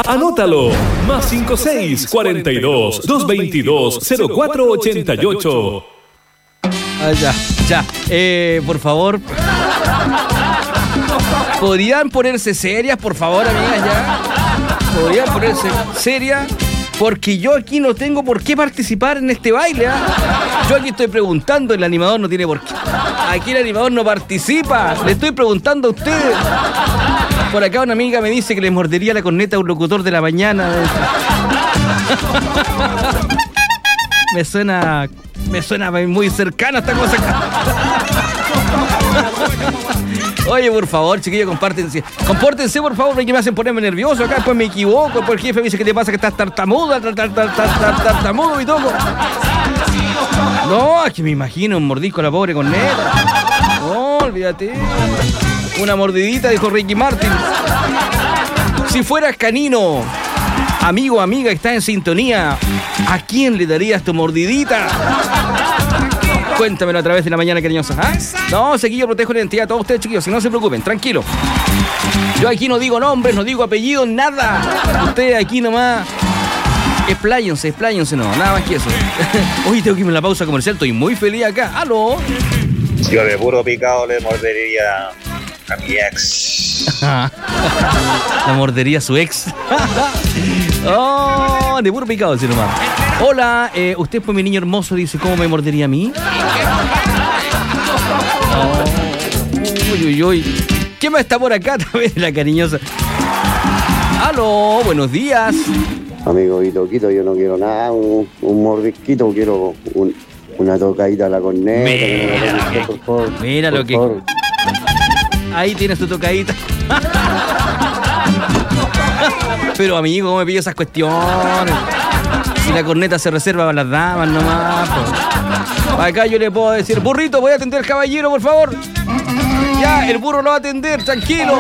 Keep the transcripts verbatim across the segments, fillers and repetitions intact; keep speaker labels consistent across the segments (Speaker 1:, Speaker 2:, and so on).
Speaker 1: Anótalo. Más cinco seis cuarenta y dos, doscientos veintidós, cero cuatro ochenta y ocho.
Speaker 2: Ah, ya, ya. Eh, por favor. ¿Podrían ponerse serias, por favor, amigas, ya? ¿Podrían ponerse serias? Porque yo aquí no tengo por qué participar en este baile, ¿eh? Yo aquí estoy preguntando, el animador no tiene por qué. Aquí el animador no participa. Le estoy preguntando a ustedes. Por acá una amiga me dice que le mordería la corneta a un locutor de la mañana. Me suena... Me suena muy cercana esta cosa acá. Oye, por favor, chiquillos, compártense. Compórtense, por favor, porque me hacen ponerme nervioso acá. Después me equivoco. Después el jefe me dice, ¿qué te pasa? Que estás tartamudo, tartamudo y todo. No, es que me imagino un mordisco a la pobre corneta. No, olvídate. Una mordidita, dijo Ricky Martin. Si fueras canino, amigo, amiga, que está en sintonía, ¿a quién le darías tu mordidita? Cuéntamelo a través de la mañana cariñosa. ¿Ah? No, sé que yo protejo la identidad de todos ustedes, chiquillos, si no se preocupen, tranquilo. Yo aquí no digo nombres, no digo apellidos, nada. Ustedes aquí nomás expláyense, expláyense, no, nada más que eso. Hoy tengo que irme a la pausa comercial, estoy muy feliz acá. ¡Aló!
Speaker 3: Yo de puro picado le mordería a mi ex.
Speaker 2: La mordería a su ex. Oh, de puro picado, sí nomás. Hola, eh, usted fue mi niño hermoso, dice, ¿cómo me mordería a mí? Oh, uy, uy, uy. ¿Quién más está por acá? También la cariñosa. Aló, buenos días.
Speaker 4: Amigo Quito, yo no quiero nada, un, un mordisquito, quiero un, una tocadita a la corneta.
Speaker 2: Mira,
Speaker 4: lo que, por favor,
Speaker 2: mira
Speaker 4: por
Speaker 2: lo que...
Speaker 4: favor.
Speaker 2: Ahí tienes tu tocadita. Pero amigo, ¿cómo me pillo esas cuestiones? Si la corneta se reserva para las damas nomás, pues. Acá yo le puedo decir, burrito, voy a atender al caballero, por favor. Ya, el burro lo va a atender, tranquilo.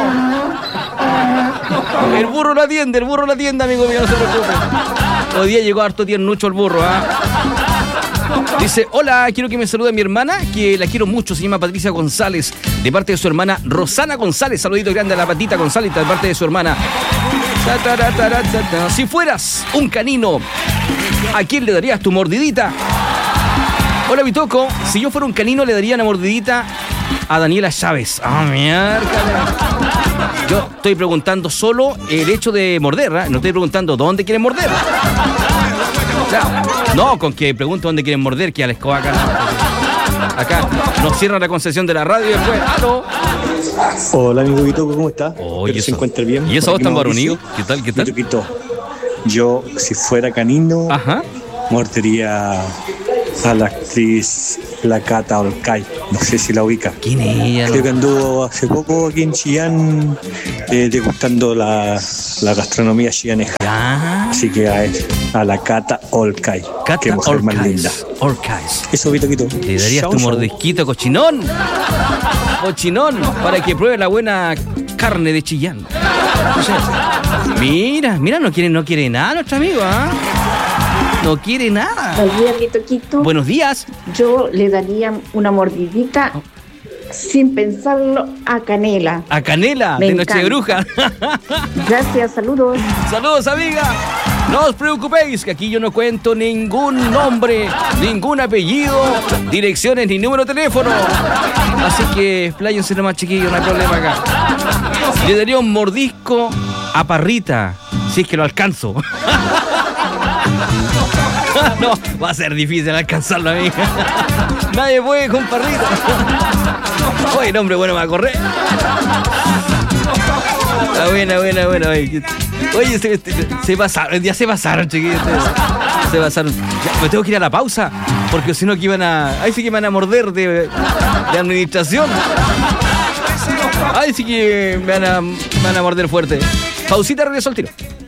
Speaker 2: El burro lo atiende, el burro lo atiende, amigo mío, no se preocupe. Hoy día llegó harto tiernucho el burro, ¿ah? ¿eh? Dice, hola, quiero que me salude a mi hermana, que la quiero mucho, se llama Patricia González, de parte de su hermana Rosana González. Saludito grande a la Patita González, de parte de su hermana. Si fueras un canino, ¿a quién le darías tu mordidita? Hola, Bitoco. Si yo fuera un canino, le daría una mordidita a Daniela Chávez. Ah, oh, mierda. Yo estoy preguntando solo el hecho de morder, ¿eh? No estoy preguntando dónde quieren morder. O sea, no, con que pregunto dónde quieren morder, que a la escoba acá. Acá nos cierra la concesión de la radio y después. ¡Aló!
Speaker 5: Hola, amigo Quito, ¿cómo está?
Speaker 2: Oh,
Speaker 5: Espero se encuentre bien.
Speaker 2: ¿Y eso vos tan varonido? ¿Qué tal, qué tal?
Speaker 5: Quito, Quito. Yo, si fuera canino,
Speaker 2: ajá,
Speaker 5: mordería a la actriz La Cata Olcay. No sé si la ubica.
Speaker 2: ¿Quién es ella?
Speaker 5: Creo que anduvo hace poco aquí en Chillán eh, degustando la, la gastronomía chillaneja.
Speaker 2: ¿Ya?
Speaker 5: Así que a, a La Cata Olcay.
Speaker 2: Cata
Speaker 5: Qué mujer más linda.
Speaker 2: Olcay.
Speaker 5: Eso, Quito, Quito.
Speaker 2: Le darías
Speaker 5: Chau,
Speaker 2: tu
Speaker 5: chau.
Speaker 2: mordisquito cochinón. Cochinón, para que pruebe la buena carne de Chillán. Mira, mira, no quiere, no quiere nada nuestro amigo, ¿ah? ¿eh? No quiere nada.
Speaker 6: Buenos días, Quito, Quito.
Speaker 2: Buenos días.
Speaker 6: Yo le daría una mordidita
Speaker 2: oh.
Speaker 6: sin pensarlo a Canela.
Speaker 2: A Canela,
Speaker 6: Me
Speaker 2: de
Speaker 6: encanta.
Speaker 2: Noche de Bruja.
Speaker 6: Gracias, saludos.
Speaker 2: Saludos, amiga. No os preocupéis, que aquí yo no cuento ningún nombre, ningún apellido, direcciones ni número de teléfono. Así que expláyense nomás, chiquillos, no hay problema acá. Le daría un mordisco a Parrita, si es que lo alcanzo. No, va a ser difícil alcanzarlo, amiga. Nadie puede con Parrita. Oye, nombre bueno va a correr. Está buena, buena, buena. Oye, oye se, se, se pasaron, ya se pasaron, chiquillos. Se pasaron. Ya, me tengo que ir a la pausa, porque si no que iban a... Ahí sí que me van a morder de, de administración. Ahí sí que me van a, me van a morder fuerte. Pausita, regreso al tiro.